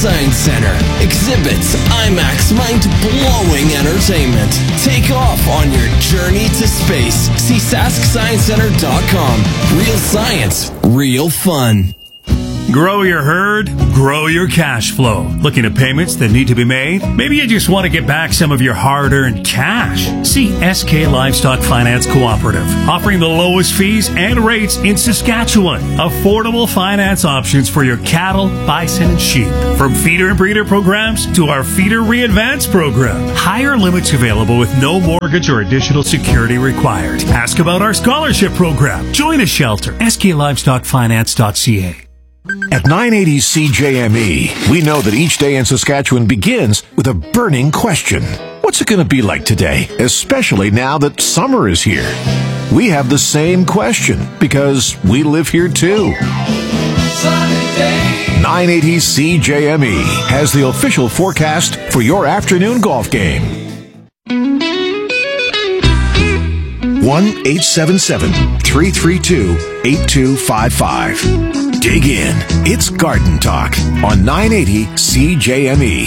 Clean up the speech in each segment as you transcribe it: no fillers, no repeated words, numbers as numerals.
Science Center. Exhibits, IMAX, mind-blowing entertainment. Take off on your journey to space. See SaskScienceCenter.com. Real science, real fun. Grow your herd, grow your cash flow. Looking at payments that need to be made? Maybe you just want to get back some of your hard-earned cash. See SK Livestock Finance Cooperative, offering the lowest fees and rates in Saskatchewan. Affordable finance options for your cattle, bison, and sheep. From feeder and breeder programs to our Feeder Re-Advance program. Higher limits available with no mortgage or additional security required. Ask about our scholarship program. Join a shelter. sklivestockfinance.ca. At 980 CJME, we know that each day in Saskatchewan begins with a burning question. What's it going to be like today, especially now that summer is here? We have the same question because we live here too. 980 CJME has the official forecast for your afternoon golf game. 1-877-332-8255. Dig in. It's Garden Talk on 980 CJME.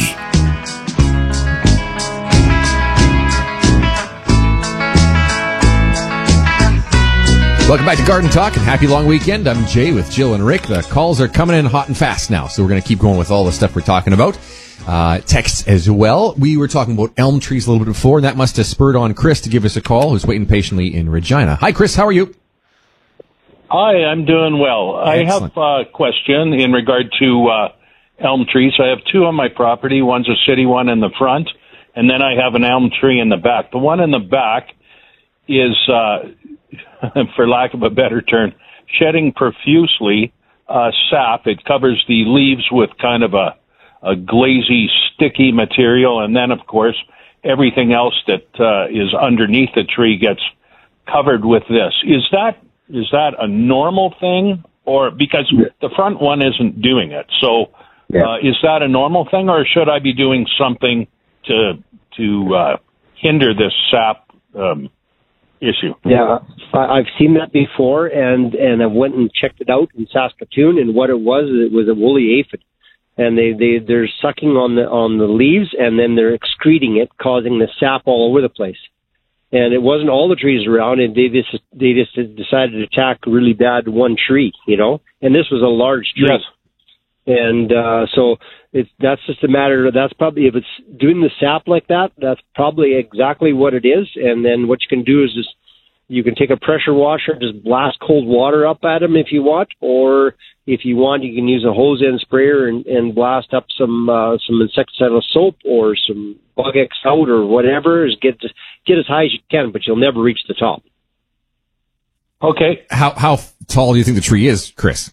Welcome back to Garden Talk and happy long weekend. I'm Jay with Jill and Rick. The calls are coming in hot and fast now, so we're going to keep going with all the stuff we're talking about. Texts as well. We were talking about elm trees a little bit before, and that must have spurred on Chris to give us a call, who's waiting patiently in Regina. Hi, Chris. How are you? Hi, I'm doing well. Excellent. I have a question in regard to elm trees. I have two on my property. One's a city one in the front, and then I have an elm tree in the back. The one in the back is, for lack of a better term, shedding profusely sap. It covers the leaves with kind of a glazy, sticky material, and then, of course, everything else that is underneath the tree gets covered with this. Is that a normal thing, or because the front one isn't doing it? So, is that a normal thing, or should I be doing something to hinder this sap issue? Yeah, I've seen that before, and I went and checked it out in Saskatoon, and what it was a woolly aphid, and they're sucking on the leaves, and then they're excreting it, causing the sap all over the place. And it wasn't all the trees around, and they just decided to attack really bad one tree, and this was a large tree. Yes. And so that's just a matter of, that's probably, if it's doing the sap like that, that's probably exactly what it is. And then what you can do is just, you can take a pressure washer, just blast cold water up at them if you want, or if you want, you can use a hose end sprayer and blast up some insecticidal soap or some Bug X out or whatever. Is get as high as you can, but you'll never reach the top. Okay. How tall do you think the tree is, Chris?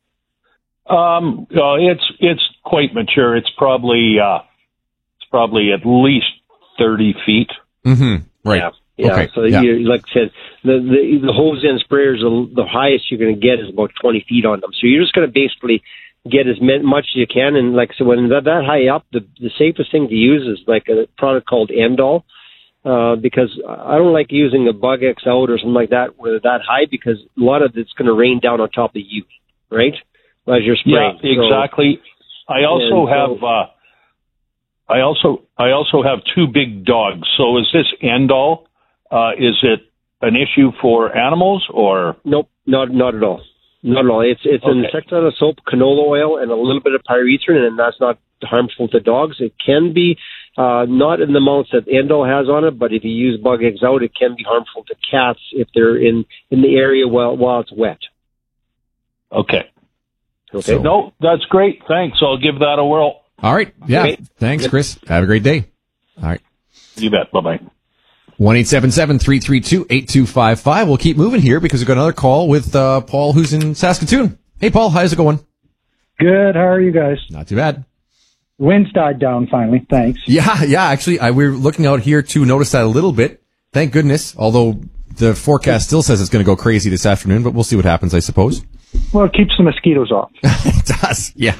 It's quite mature. It's probably at least 30 feet. Mm-hmm. Right. Yeah. Okay. So you, like I said, the hose end sprayers, the highest you're going to get is about 20 feet on them. So you're just going to basically get as much as you can. And like I said, when that high up, the safest thing to use is like a product called Endol. Because I don't like using a Bug X out or something like that where they're that high, because a lot of it's going to rain down on top of you, right? As you're spraying. Yeah, exactly. So, I also have two big dogs. So is this Endol? Is it an issue for animals or? Nope, not at all. Not at all. It's an insecticidal soap, canola oil, and a little bit of pyrethrin, and that's not harmful to dogs. It can be not in the amounts that Endol has on it, but if you use Bug X out, it can be harmful to cats if they're in the area while it's wet. Okay. Okay. No, that's great. Thanks. I'll give that a whirl. All right. Yeah. Okay. Thanks, Chris. Have a great day. All right. You bet. Bye-bye. 1-877-332-8255. We'll keep moving here because we've got another call with Paul, who's in Saskatoon. Hey, Paul. How's it going? Good. How are you guys? Not too bad. Winds died down finally. Thanks. Yeah. Actually, we're looking out here to notice that a little bit. Thank goodness. Although the forecast still says it's going to go crazy this afternoon, but we'll see what happens, I suppose. Well, it keeps the mosquitoes off. It does, yeah.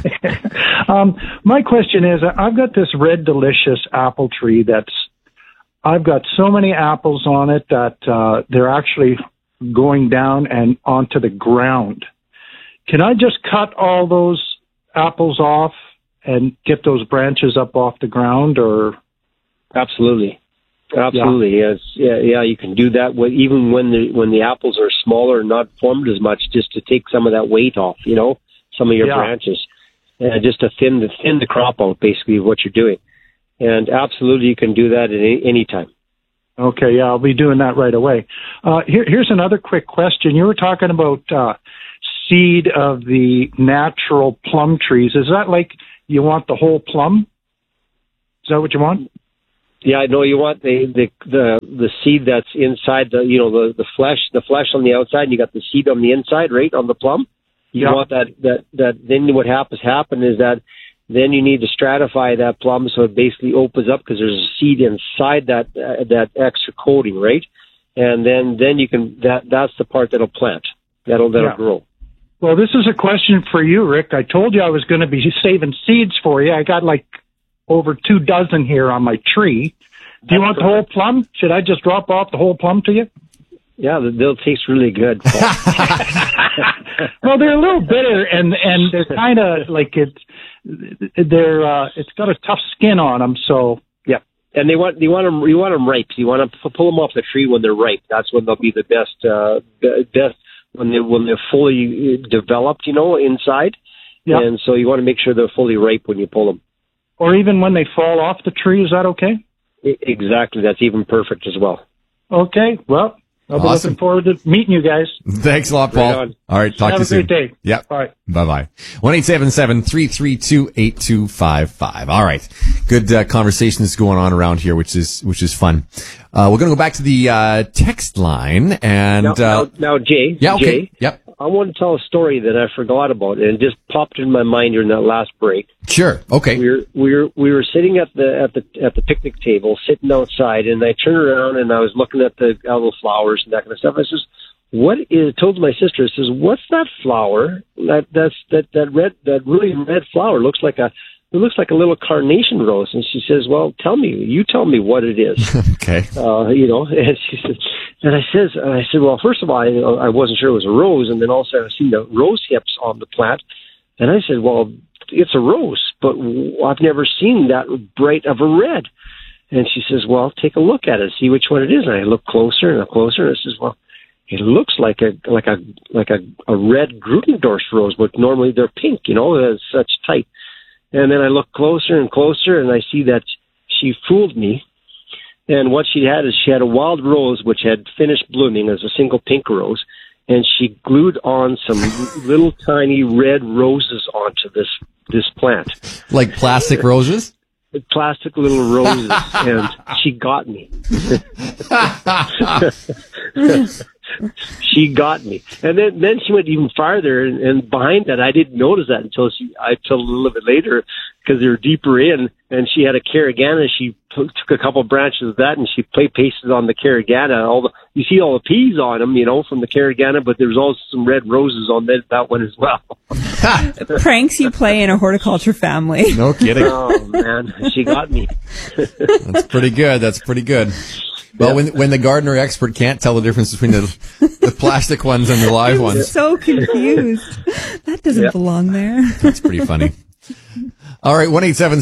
My question is, I've got this Red Delicious apple tree I've got so many apples on it that they're actually going down and onto the ground. Can I just cut all those apples off and get those branches up off the ground, or? Absolutely. Yes. Yeah, you can do that even when the apples are smaller and not formed as much, just to take some of that weight off, some of your branches, and just to thin the crop out, basically, what you're doing. And absolutely, you can do that at any time. Okay, yeah, I'll be doing that right away. Here's another quick question. You were talking about seed of the natural plum trees. Is that like you want the whole plum? Is that what you want? Yeah, no, you want the seed that's inside the flesh on the outside, and you got the seed on the inside, right, on the plum. You want that. Then what happen is that then you need to stratify that plum so it basically opens up, because there's a seed inside that extra coating, right? And then you can that's the part that'll plant. That'll grow. Well, this is a question for you, Rick. I told you I was going to be saving seeds for you. I got like over 24 here on my tree. Do you want the whole plum? Should I just drop off the whole plum to you? Yeah, they'll taste really good. Well, they're a little bitter, and they're kind of like it's got a tough skin on them. So yeah, and you want them ripe. You want to pull them off the tree when they're ripe. That's when they'll be the best when they're fully developed, inside. Yeah. And so you want to make sure they're fully ripe when you pull them. Or even when they fall off the tree, is that okay? Exactly. That's even perfect as well. Okay. Well, I'll be looking forward to meeting you guys. Thanks a lot, Paul. Right all right. Talk to you soon. Have a great day. Yeah. All right. Bye-bye. 1-877-332-8255. All right. Good conversations going on around here, which is fun. We're going to go back to the text line. And now, Jay. Yeah, okay. Jay, yep. I want to tell a story that I forgot about, and it just popped in my mind during that last break. Sure. Okay. We were sitting at the picnic table, sitting outside, and I turned around and I was looking at the little flowers and that kind of stuff. I says, told my sister, I says, what's that flower? That really red flower looks like a little carnation rose. And she says, well, tell me what it is. Okay. And she says, and I said, well, first of all, I wasn't sure it was a rose. And then also I've seen the rose hips on the plant. And I said, well, it's a rose, but I've never seen that bright of a red. And she says, well, take a look at it, see which one it is. And I look closer and closer, and I says, well, it looks like a red Grutendorf rose, but normally they're pink, it's such type. And then I look closer and closer, and I see that she fooled me. And what she had a wild rose which had finished blooming as a single pink rose, and she glued on some little tiny red roses onto this plant. Like plastic roses? Plastic little roses, and she got me. She got me. And then she went even farther, and behind that, I didn't notice that until a little bit later, because they were deeper in, and she had a carragana. She took a couple branches of that, and she pasted on the carragana. You see all the peas on them, from the carragana, but there's also some red roses on that one as well. Pranks you play in a horticulture family. No kidding. Oh, man. She got me. That's pretty good. Well, when the gardener expert can't tell the difference between the plastic ones and the live ones. I'm so confused. That doesn't belong there. That's pretty funny. All right,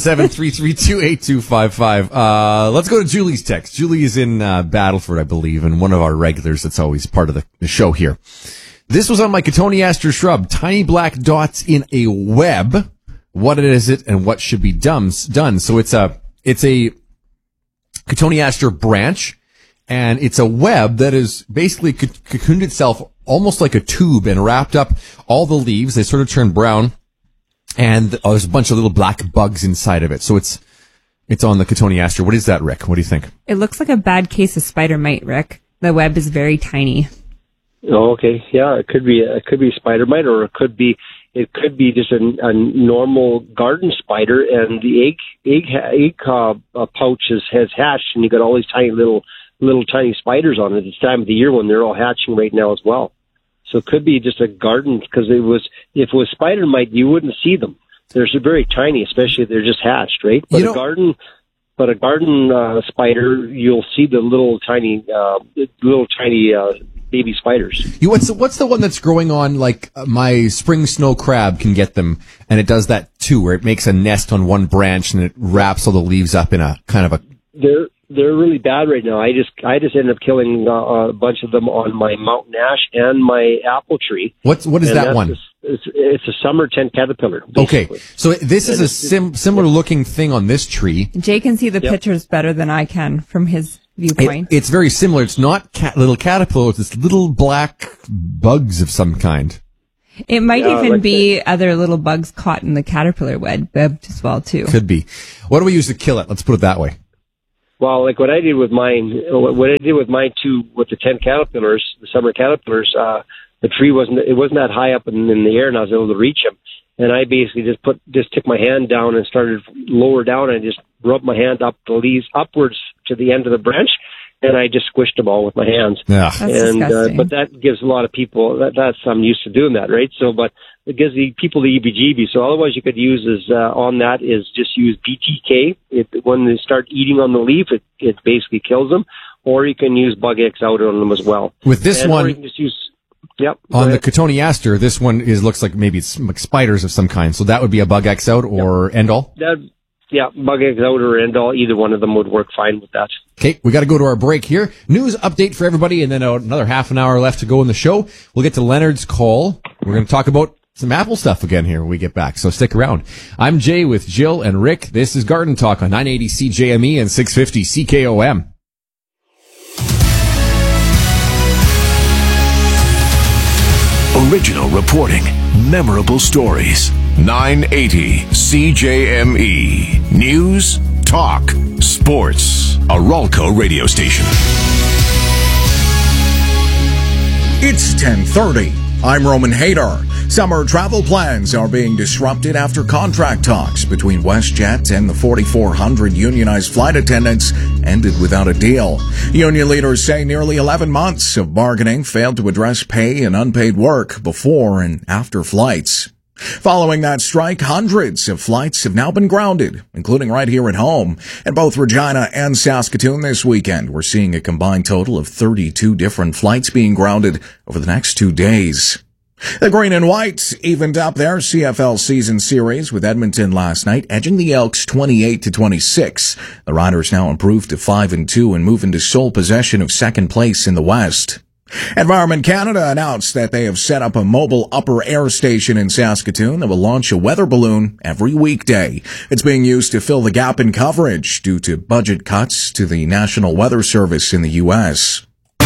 1-877-332-8255. Let's go to Julie's text. Julie is in Battleford, I believe, and one of our regulars that's always part of the show here. This was on my Cotoneaster shrub, tiny black dots in a web. What is it and what should be done? So it's a Cotoneaster branch, and it's a web that is basically cocooned itself almost like a tube and wrapped up all the leaves. They sort of turn brown, and there's a bunch of little black bugs inside of it. So it's on the Cotoneaster. What is that, Rick? What do you think? It looks like a bad case of spider mite, Rick. The web is very tiny. Oh, okay. Yeah, it could be spider mite, or it could be just a normal garden spider, and the egg pouch has hatched, and you got all these little tiny spiders on it. It's time of the year when they're all hatching right now as well. So it could be just a garden, because if it was spider mite, you wouldn't see them. They're very tiny, especially if they're just hatched, right? But a garden But a garden spider, you'll see the little tiny baby spiders. What's the one that's growing on, like my spring snow crab can get them, and it does that too, where it makes a nest on one branch and it wraps all the leaves up in a kind of a... They're really bad right now. I just ended up killing a bunch of them on my mountain ash and my apple tree. What is that one? It's a summer tent caterpillar. Basically. Okay, so this is a similar looking thing on this tree. Jay can see the pictures better than I can from his viewpoint. It's very similar. It's not little caterpillars. It's little black bugs of some kind. It might even be other little bugs caught in the caterpillar web as well, too. Could be. What do we use to kill it? Let's put it that way. Well, like what I did with mine too, with the tent caterpillars, the summer caterpillars, the tree wasn't that high up in the air, and I was able to reach them. And I basically just took my hand down and started lower down, and just rubbed my hand up the leaves upwards to the end of the branch, and I just squished them all with my hands. Yeah, that's disgusting. But that gives a lot of people that's I'm used to doing that, right? So, but it gives the people the EBGB. So otherwise, you could use on that is just use BTK. When they start eating on the leaf, it basically kills them. Or you can use Bug X out on them as well. With this one, or you can just use. Yep. On the cotoneaster, this one looks like maybe it's like spiders of some kind. So that would be a Bug X out or End All? Yeah, Bug X out or End All. Either one of them would work fine with that. Okay, we got to go to our break here. News update for everybody, and then another half an hour left to go in the show. We'll get to Leonard's call. We're going to talk about some Apple stuff again here when we get back, so stick around. I'm Jay with Jill and Rick. This is Garden Talk on 980 CJME and 650 CKOM. Original reporting, memorable stories. 980 CJME. News, talk, sports. A Ralco radio station. It's 10:30. I'm Roman Hadar. Summer travel plans are being disrupted after contract talks between WestJet and the 4,400 unionized flight attendants ended without a deal. Union leaders say nearly 11 months of bargaining failed to address pay and unpaid work before and after flights. Following that strike, hundreds of flights have now been grounded, including right here at home. In both Regina and Saskatoon this weekend, we're seeing a combined total of 32 different flights being grounded over the next 2 days. The Green and Whites evened up their CFL season series with Edmonton last night, edging the Elks 28-26. The Riders now improved to 5-2 and move into sole possession of second place in the West. Environment Canada announced that they have set up a mobile upper air station in Saskatoon that will launch a weather balloon every weekday. It's being used to fill the gap in coverage due to budget cuts to the National Weather Service in the U.S.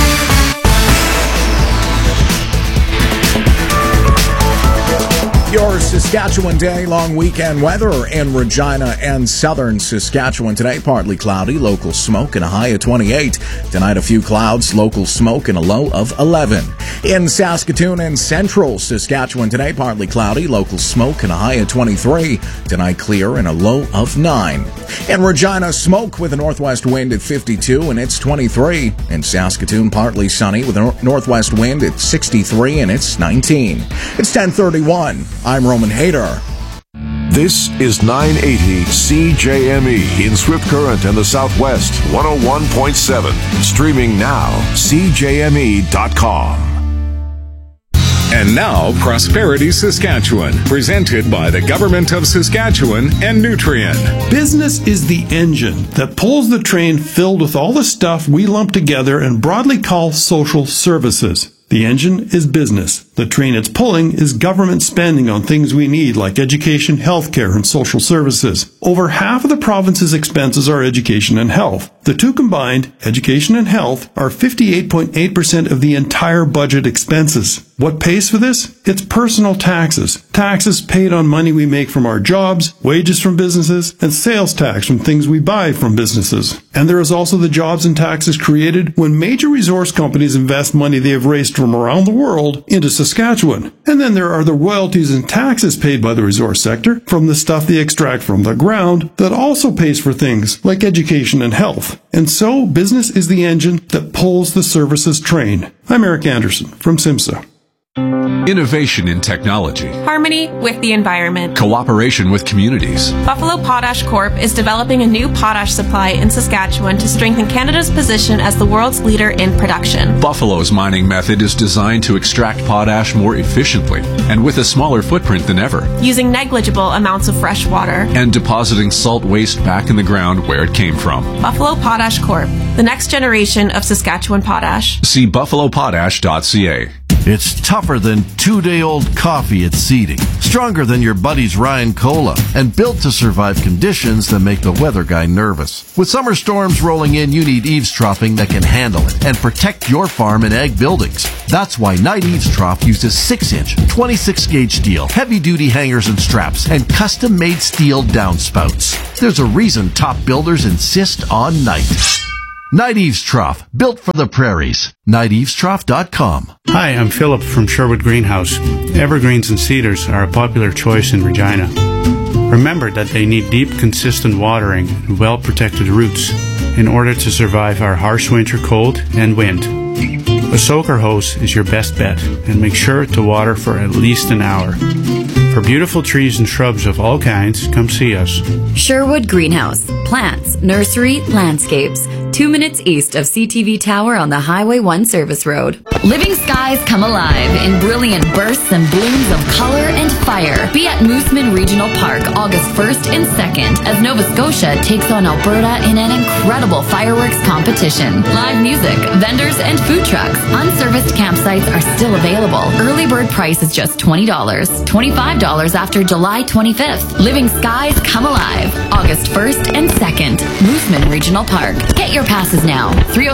Your Saskatchewan Day long weekend weather in Regina and southern Saskatchewan today. Partly cloudy, local smoke and a high of 28. Tonight a few clouds, local smoke and a low of 11. In Saskatoon and central Saskatchewan today, partly cloudy, local smoke and a high of 23. Tonight clear and a low of 9. In Regina, smoke with a northwest wind at 52 and it's 23. In Saskatoon, partly sunny with a northwest wind at 63 and it's 19. It's 10:31. I'm Roman Hadar. This is 980 CJME in Swift Current and the Southwest, 101.7. Streaming now, CJME.com. And now, Prosperity Saskatchewan, presented by the Government of Saskatchewan and Nutrien. Business is the engine that pulls the train filled with all the stuff we lump together and broadly call social services. The engine is business. The train it's pulling is government spending on things we need like education, healthcare, and social services. Over half of the province's expenses are education and health. The two combined, education and health, are 58.8% of the entire budget expenses. What pays for this? It's personal taxes. Taxes paid on money we make from our jobs, wages from businesses, and sales tax from things we buy from businesses. And there is also the jobs and taxes created when major resource companies invest money they have raised from around the world into Saskatchewan. And then there are the royalties and taxes paid by the resource sector from the stuff they extract from the ground that also pays for things like education and health. And so business is the engine that pulls the services train. I'm Eric Anderson from SIMSA. Innovation in technology. Harmony with the environment. Cooperation with communities. Buffalo Potash Corp. is developing a new potash supply in Saskatchewan to strengthen Canada's position as the world's leader in production. Buffalo's mining method is designed to extract potash more efficiently and with a smaller footprint than ever, using negligible amounts of fresh water and depositing salt waste back in the ground where it came from. Buffalo Potash Corp., the next generation of Saskatchewan potash. See buffalopotash.ca. It's tougher than 2-day-old coffee at seeding, stronger than your buddy's Ryan Cola, and built to survive conditions that make the weather guy nervous. With summer storms rolling in, you need eaves troughing that can handle it and protect your farm and ag buildings. That's why Knight Eaves Trough uses 6-inch, 26-gauge steel, heavy-duty hangers and straps, and custom-made steel downspouts. There's a reason top builders insist on Knight. Knight Eaves Trough, built for the prairies. KnightEavesTrough.com. Hi, I'm Philip from Sherwood Greenhouse. Evergreens and cedars are a popular choice in Regina. Remember that they need deep, consistent watering and well-protected roots in order to survive our harsh winter cold and wind. A soaker hose is your best bet, and make sure to water for at least an hour. For beautiful trees and shrubs of all kinds, come see us. Sherwood Greenhouse. Plants, nursery, landscapes. 2 minutes east of CTV Tower on the Highway 1 Service Road. Living skies come alive in brilliant bursts and blooms of color and fire. Be at Mooseman Regional Park August 1st and 2nd as Nova Scotia takes on Alberta in an incredible fireworks competition. Live music, vendors, and food trucks. Unserviced campsites are still available. Early bird price is just $20. $25 after July 25th. Living skies come alive August 1st and 2nd. Mooseman Regional Park. Get your passes now.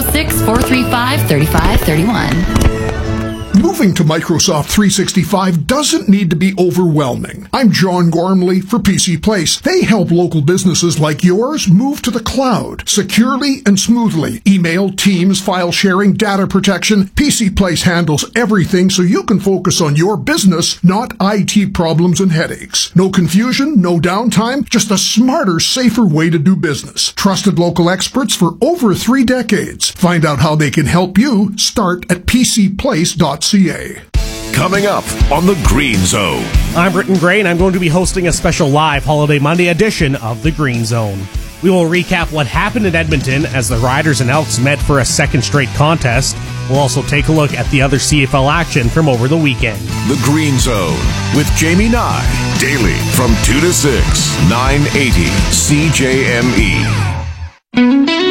306-435-3531. Moving to Microsoft 365 doesn't need to be overwhelming. I'm John Gormley for PC Place. They help local businesses like yours move to the cloud securely and smoothly. Email, Teams, file sharing, data protection. PC Place handles everything so you can focus on your business, not IT problems and headaches. No confusion, no downtime, just a smarter, safer way to do business. Trusted local experts for over 3 decades. Find out how they can help you. Start at pcplace.ca. Coming up on the Green Zone. I'm Britton Gray, and I'm going to be hosting a special live Holiday Monday edition of the Green Zone. We will recap what happened in Edmonton as the Riders and Elks met for a second straight contest. We'll also take a look at the other CFL action from over the weekend. The Green Zone with Jamie Nye. Daily from 2 to 6, 980 CJME.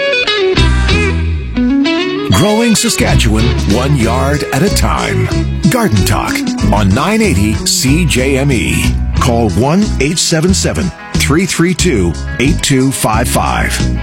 Growing Saskatchewan 1 yard at a time. Garden Talk on 980 CJME. Call 1-877-332-8255.